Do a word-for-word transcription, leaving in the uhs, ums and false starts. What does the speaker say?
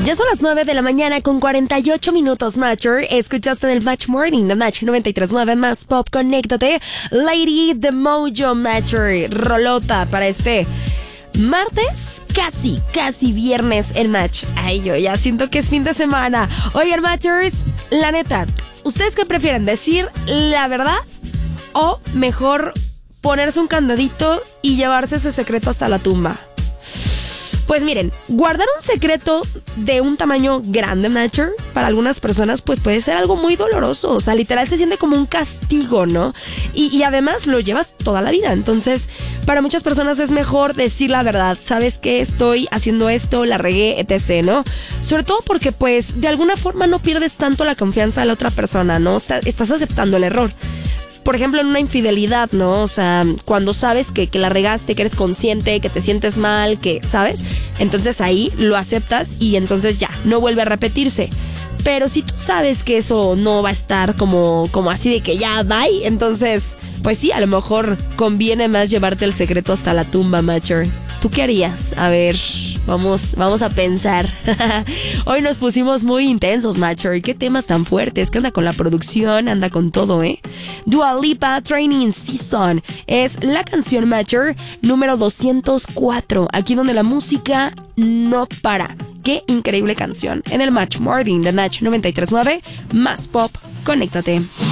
Ya son las nueve de la mañana con cuarenta y ocho minutos, Matcher. Escuchaste en el Match Morning de Match noventa y tres punto nueve más Pop. Conéctate, Lady the Mojo, Matcher. Rolota para este martes, casi, casi viernes en Match. Ay, yo ya siento que es fin de semana. Oigan, Matchers, la neta, ¿ustedes qué prefieren? ¿Decir la verdad o mejor ponerse un candadito y llevarse ese secreto hasta la tumba? Pues miren, guardar un secreto de un tamaño grande, Matcher, para algunas personas pues puede ser algo muy doloroso. O sea, literal se siente como un castigo, ¿no? Y, y además lo llevas toda la vida. Entonces, para muchas personas es mejor decir la verdad. ¿Sabes qué? Estoy haciendo esto, la regué, etcétera, ¿no? Sobre todo porque pues de alguna forma no pierdes tanto la confianza de la otra persona, ¿no? Está- estás aceptando el error. Por ejemplo, en una infidelidad, ¿no? O sea, cuando sabes que, que la regaste, que eres consciente, que te sientes mal, que, ¿sabes? Entonces ahí lo aceptas y entonces ya, no vuelve a repetirse. Pero si tú sabes que eso no va a estar como, como así de que ya, bye, entonces, pues sí, a lo mejor conviene más llevarte el secreto hasta la tumba, Matcher. ¿Tú qué harías? A ver, vamos, vamos a pensar. Hoy nos pusimos muy intensos, Matcher. ¿Qué temas tan fuertes? ¿Qué anda con la producción? Anda con todo, ¿eh? Dua Lipa, Training Season. Es la canción, Matcher, número doscientos cuatro. Aquí donde la música no para. Qué increíble canción. En el Match Morning de Match noventa y tres punto nueve, más Pop. Conéctate.